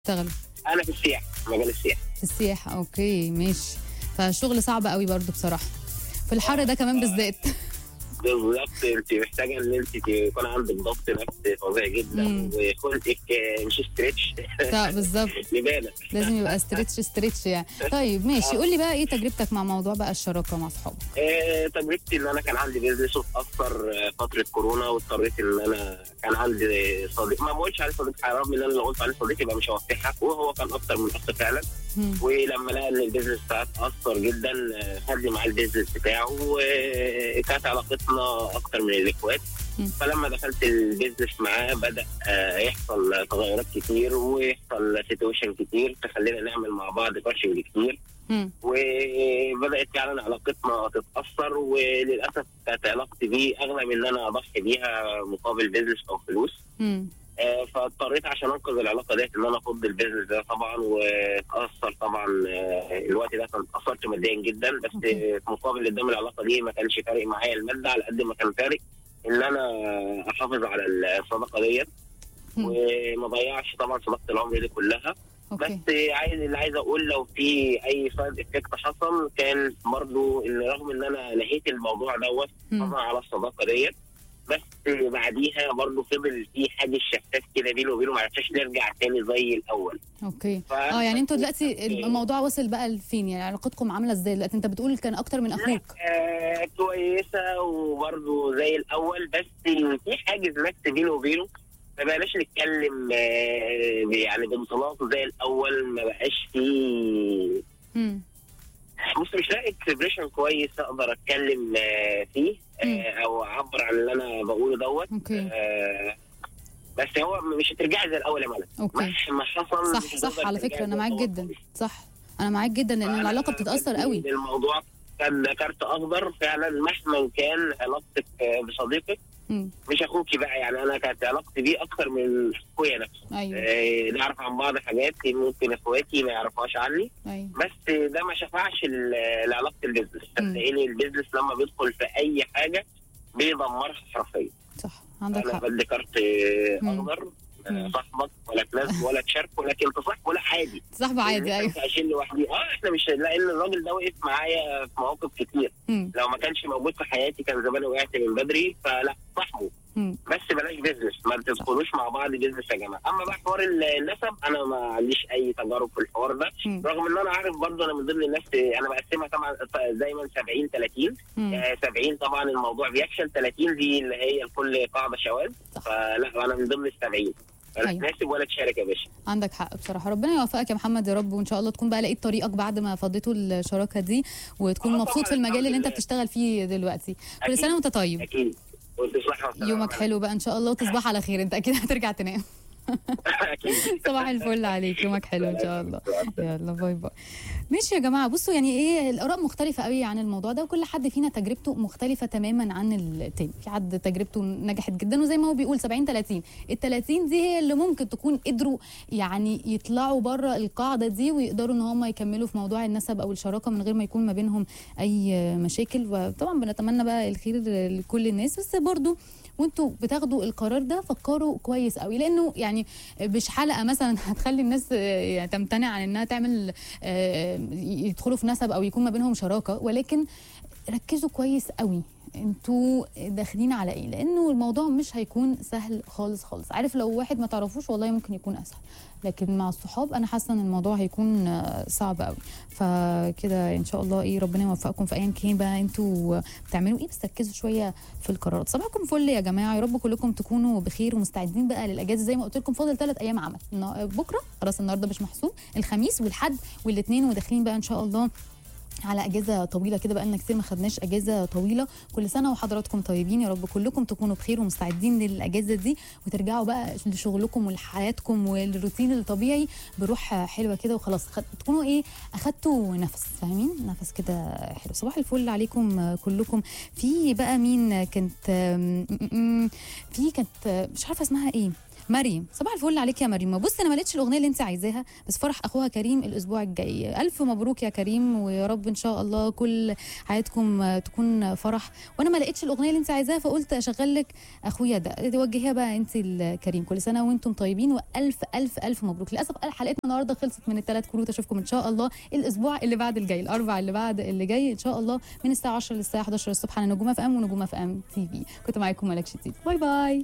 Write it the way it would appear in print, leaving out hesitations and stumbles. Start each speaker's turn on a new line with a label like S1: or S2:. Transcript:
S1: تشتغلوا؟
S2: انا في السياحه، مجال السياحه.
S1: في السياحة، اوكي ماشي. فالشغل صعب قوي برضو بصراحة في الحر ده كمان بالذات.
S2: بالظبط، انت محتاجه ان انت يكون عندك ضغط نفسي فظيع جدا وخلقك مش ستريتش.
S1: بالظبط
S2: لبالك
S1: لازم يبقى ستريتش يعني. طيب ماشي، قول لي بقى ايه تجربتك مع موضوع بقى الشراكة مع اصحابك؟
S2: تجربتي ان انا كان عندي بيزنس واتاثر فتره كورونا، واضطريت ان انا كان عندي صديق، ما بقولش عليه صديق حرام، ان انا لو قلت عليه صديق يبقى مش هوضحها، وهو كان اكتر من اخ فعلا. ولما لقى ان البيزنس بتاعه اتاثر جدا خد معاه البيزنس بتاعه، وكانت علاقتنا اكتر من الاخوات. فلما دخلت البيزنس معاه بدا يحصل تغيرات كتير ويحصل سيتويشن كتير تخلينا نعمل مع بعض كاشنج كتير، وبدات فعلا علاقتنا تتاثر. وللاسف كانت علاقتي بيه اغلى من ان انا اضحي بيها مقابل بيزنس او فلوس. فاضطريت عشان انقذ العلاقه ديت ان انا افض البيزنس ده طبعا، واتاثر طبعا. الوقت ده كنت اتاثرت ماديا جدا، بس مقابل قدام العلاقه دي ما كانش فارق معايا الماده على قد ما كان فارق ان انا احافظ على الصداقه ديت وما ضيعش طبعا صداقه العمر دي كلها. بس اللي عايز اقول، لو في اي سايد افكت حصل كان برضو ان رغم ان انا نهيت الموضوع دوت حافظ على الصداقه ديت، بس بعديها برضو فضل في حاجه شفاف كده بينه وبينه، ما عرفناش نرجع تاني زي الاول.
S1: اوكي يعني انتوا دلوقتي الموضوع وصل بقى لفين؟ يعني علاقتكم عامله ازاي دلوقتي؟ انت بتقول كان اكتر من اخوك.
S2: كويسه وبرضو زي الاول، بس في حاجز نفسي بينه وبينه، ما بقناش نتكلم يعني بانطلاق زي الاول، ما بقاش فيه. بص، مش لاقي اكسبريشن كويس اقدر اتكلم فيه او اعبر عن اللي انا بقوله دوت. بس هو مش هترجعي زي الاول يا ملك. مهما حصل
S1: صح على فكره انا معاك جدا، صح انا معاك جدا لان العلاقه بتتاثر قوي.
S2: الموضوع كان كارت اخضر فعلا، مهما كان علاقتك بصديقك مش اخوكي بقى. يعني انا كانت علاقتي بيه اكتر من اخويا نفسه.
S1: أيوة.
S2: نعرف عن بعض حاجات ممكن اخواتي ما يعرفوهاش عني.
S1: أيوة.
S2: بس ده ما شفعش لعلاقه البيزنس. صدقيني البيزنس لما بيدخل في اي حاجه بيدمرها حرفيا.
S1: صح عندك حق.
S2: انا بدي كارت اخضر، صاحبك ولا تناسب ولا تشاركه، لكن تصاحبه ولا عادي،
S1: صاحبه عادي. ايوه
S2: عايشين لوحدي. احنا مش، لان الراجل ده وقف معايا في مواقف كتير. لو ما كانش موجود في حياتي كان زمان وقعت من بدري. فلا، صاحبه بس بلاش بيزنس، ما تدخلوش مع بعض بيزنس يا جماعه. اما بقى حوار النسب، انا ما عنديش اي تجارب في الحوار ده، رغم ان انا عارف برضه انا من ضمن الناس. انا بقسمها طبعا دايما 70-30. 70 طبعا الموضوع بيفشل، 30 دي اللي هي الكل قاعده شواذ. فلا، انا من ضمن ال70. ولا تناسب ولا تشارك يا باشا.
S1: عندك حق بصراحه. ربنا يوفقك يا محمد يا رب، وان شاء الله تكون بقى لقيت طريقك بعد ما فضيتوا الشراكه دي، وتكون مبسوط في المجال اللي انت بتشتغل فيه دلوقتي. كل سنه وانت طيب.
S2: اكيد.
S1: يومك حلو بقى ان شاء الله، وتصبح على خير. انت اكيد هترجع تنام. صباح الفل عليك، يومك حلو ان شاء الله. يلا باي باي. ماشي يا جماعه، بصوا يعني ايه، الاراء مختلفه قوي عن الموضوع ده، وكل حد فينا تجربته مختلفه تماما عن التاني. في حد تجربته نجحت جدا، وزي ما هو بيقول 70-30. ال30 دي هي اللي ممكن تكون قدروا يعني يطلعوا بره القاعده دي، ويقدروا ان هم يكملوا في موضوع النسب او الشراكه من غير ما يكون ما بينهم اي مشاكل. وطبعا بنتمنى بقى الخير لكل الناس، بس برضو وانتوا بتاخدوا القرار ده فكروا كويس قوي، لانه يعني مش حلقه مثلا هتخلي الناس تمتنع عن انها تعمل يدخلوا في نسب او يكون ما بينهم شراكه، ولكن ركزوا كويس قوي انتوا داخلين على ايه، لانه الموضوع مش هيكون سهل خالص خالص. عارف لو واحد ما تعرفوش والله ممكن يكون اسهل، لكن مع الصحاب انا حاسه ان الموضوع هيكون صعب قوي. فكده ان شاء الله ربنا يوفقكم في ايا كان بقى انتوا بتعملوا ايه، بس ركزوا شويه في القرارات. صباحكم فل يا جماعه، يا رب كلكم تكونوا بخير ومستعدين بقى للاجازه. زي ما قلت لكم فاضل 3 ايام عمل، بكره خلاص، النهارده مش محسوب، الخميس والحد والاثنين، وداخلين بقى ان شاء الله على اجازه طويله كده. بقى لنا كتير ما خدناش اجازه طويله. كل سنه وحضراتكم طيبين، يا رب كلكم تكونوا بخير ومستعدين للاجازه دي، وترجعوا بقى لشغلكم ولحياتكم والروتين الطبيعي بروح حلوه كده، وخلاص تكونوا اخدتوا نفس، فاهمين، نفس كده حلو. صباح الفل عليكم كلكم. في بقى مين كانت مش عارفه اسمها ايه، مريم، صباح الفل عليك يا مريم. بص انا ما لقيتش الاغنيه اللي انت عايزاها، بس فرح اخوها كريم الاسبوع الجاي. الف مبروك يا كريم، ويا رب ان شاء الله كل حياتكم تكون فرح. وانا ما لقيتش الاغنيه اللي انت عايزاها، فقلت اشغل لك اخويا ده، توجهيها بقى انت لكريم. كل سنه وانتم طيبين، والف الف الف مبروك. للاسف حلقتنا النهارده خلصت من الثلاث كروت. اشوفكم ان شاء الله الاسبوع اللي بعد الجاي، الاربع اللي بعد اللي جاي ان شاء الله، من الساعه 10 للساعه 11 الصبح على نجوم اف ام ونجوم اف ام تي في. كنت معاكم ملك شديد، باي باي.